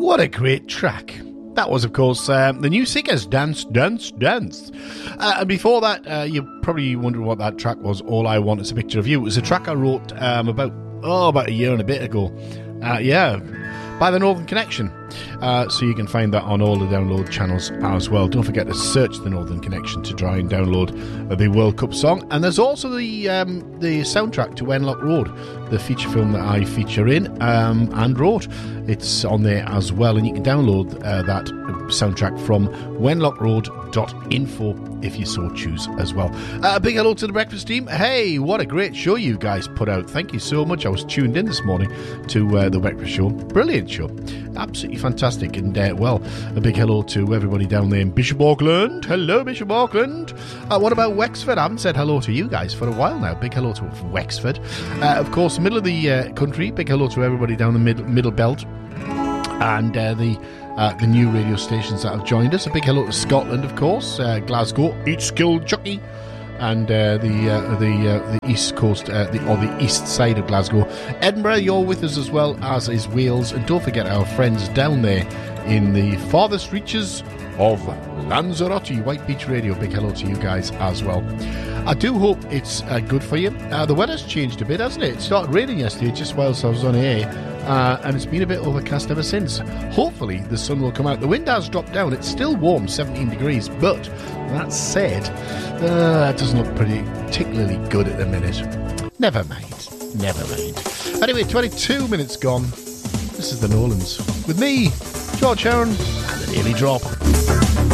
What a great track. That was, of course, the New Seekers, Dance, Dance, Dance. And before that, you probably wondered what that track was, All I Want Is a Picture of You. It was a track I wrote about a year and a bit ago. By the Northern Connection. So you can find that on all the download channels as well. Don't forget to search the Northern Connection to try and download the World Cup song. And there's also the soundtrack to Wenlock Road, the feature film that I feature in and wrote. It's on there as well, and you can download that soundtrack from wenlockroad.info if you so choose as well. A big hello to the breakfast team. Hey, what a great show you guys put out. Thank you so much. I was tuned in this morning to the breakfast show. Brilliant show. Absolutely fantastic. And a big hello to everybody down there in Bishop Auckland. Hello, Bishop Auckland. What about Wexford? I haven't said hello to you guys for a while now. Big hello to Wexford. Of course, middle of the country. Big hello to everybody down the middle belt. And the new radio stations that have joined us. A big hello to Scotland, of course. Glasgow, East Kilchucky, and the east coast, the east side of Glasgow. Edinburgh, you're with us as well, as is Wales. And don't forget our friends down there in the farthest reaches of Lanzarote. White Beach Radio, big hello to you guys as well. I do hope it's good for you. The weather's changed a bit, hasn't it? It started raining yesterday just whilst I was on air, and it's been a bit overcast ever since. Hopefully the sun will come out. The wind has dropped down. It's still warm, 17 degrees, but that said, it doesn't look particularly good at the minute. Never mind. Anyway, 22 minutes gone. This is the Nolans with me, George Heron, and the Daily Drop.